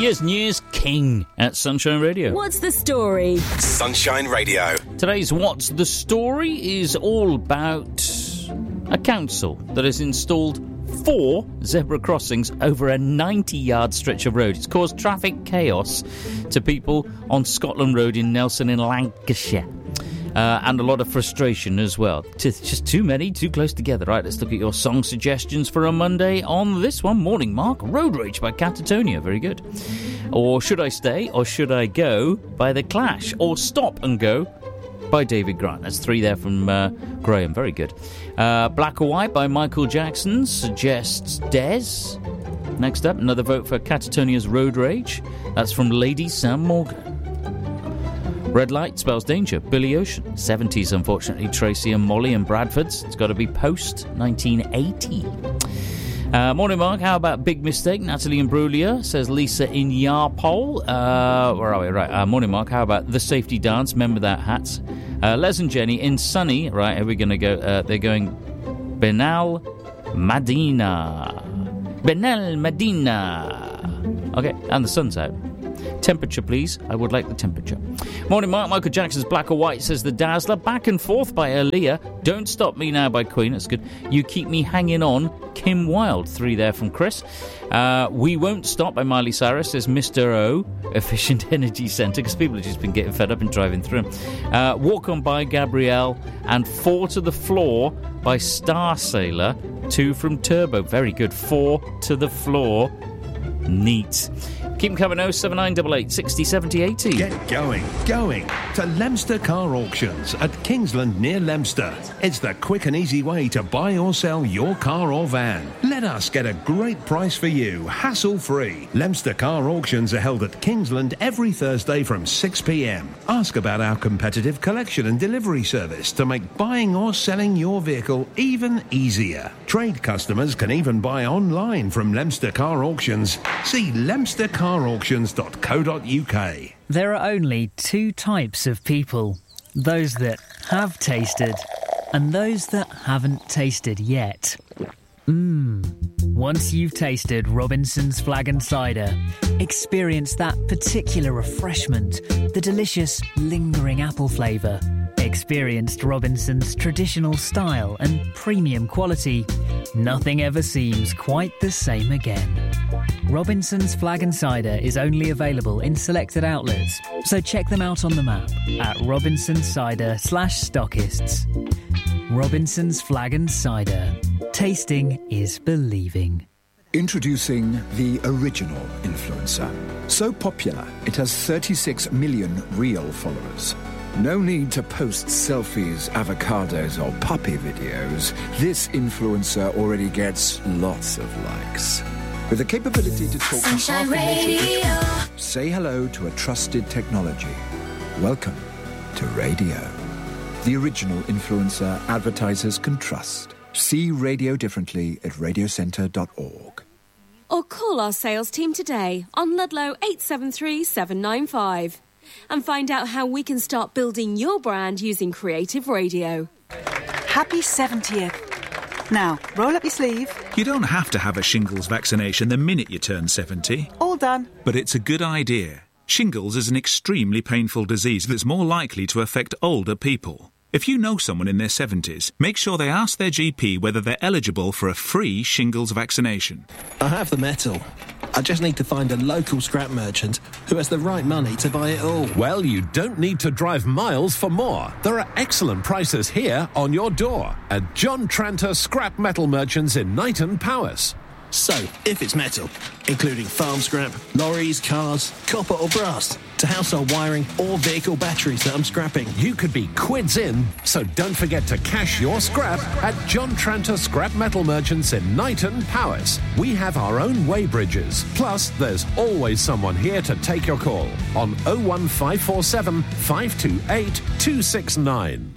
Years and years, King at Sunshine Radio. What's the story? Sunshine Radio. Today's What's the Story is all about a council that has installed 4 zebra crossings over a 90-yard stretch of road. It's caused traffic chaos to people on Scotland Road in Nelson in Lancashire. And a lot of frustration as well. Just too many, too close together. Right, let's look at your song suggestions for a Monday on this one. Morning, Mark. Road Rage by Catatonia. Very good. Or Should I Stay or Should I Go by The Clash. Or Stop and Go by David Grant. That's 3 there from Graham. Very good. Black or White by Michael Jackson suggests Des. Next up, another vote for Catatonia's Road Rage. That's from Lady Sam Morgan. Red Light Spells Danger, Billy Ocean. 70s, unfortunately, Tracy and Molly and Bradford's. It's got to be post-1980. Morning, Mark. How about Big Mistake? Natalie Imbruglia, says Lisa in Yarpole. Where are we? Right. Morning, Mark. How about The Safety Dance? Remember that, hats. Les and Jenny in Sunny. Right, here we're going to go. They're going Benal Medina. Okay, and the sun's out. Temperature, please. I would like the temperature. Morning, Mark. Michael Jackson's Black or White says The Dazzler. Back and Forth by Aaliyah. Don't Stop Me Now by Queen. That's good. You Keep Me Hanging On. Kim Wilde. 3 there from Chris. We Won't Stop by Miley Cyrus says Mr. O. Efficient Energy Centre, because people have just been getting fed up and driving through them. Walk On by Gabrielle. And 4 to the Floor by Star Sailor. 2 from Turbo. Very good. 4 to the Floor. Neat. Keep them coming. 07988 60 70 80. Get going to Leominster Car Auctions at Kingsland near Leominster. It's the quick and easy way to buy or sell your car or van. Let us get a great price for you, hassle-free. Leominster Car Auctions are held at Kingsland every Thursday from 6 p.m. Ask about our competitive collection and delivery service to make buying or selling your vehicle even easier. Trade customers can even buy online from Leominster Car Auctions. See leominstercarauctions.co.uk. There are only 2 types of people. Those that have tasted and those that haven't tasted yet. Once you've tasted Robinson's Flag and Cider, experience that particular refreshment, the delicious, lingering apple flavour. Experienced Robinson's traditional style and premium quality. Nothing ever seems quite the same again. Robinson's Flag and Cider is only available in selected outlets, so check them out on the map at robinsoncider/stockists. Robinson's Flag and Cider. Tasting is believing. Introducing the original influencer. So popular, it has 36 million real followers. No need to post selfies, avocados or puppy videos. This influencer already gets lots of likes. With the capability to talk Sunshine to half a Radio. nation, say hello to a trusted technology. Welcome to radio. The original influencer advertisers can trust. See radio differently at radiocentre.org. Or call our sales team today on Ludlow 873 795 and find out how we can start building your brand using creative radio. Happy 70th. Now, roll up your sleeve. You don't have to have a shingles vaccination the minute you turn 70. All done. But it's a good idea. Shingles is an extremely painful disease that's more likely to affect older people. If you know someone in their 70s, make sure they ask their GP whether they're eligible for a free shingles vaccination. I have the metal. I just need to find a local scrap merchant who has the right money to buy it all. Well, you don't need to drive miles for more. There are excellent prices here on your door at John Tranter Scrap Metal Merchants in Knighton, Powys. So, if it's metal, including farm scrap, lorries, cars, copper or brass, to household wiring or vehicle batteries that I'm scrapping, You could be quids in, so don't forget to cash your scrap at John Tranter Scrap Metal Merchants in Knighton, Powys. We have our own weighbridges. Plus, there's always someone here to take your call on 01547 528 269.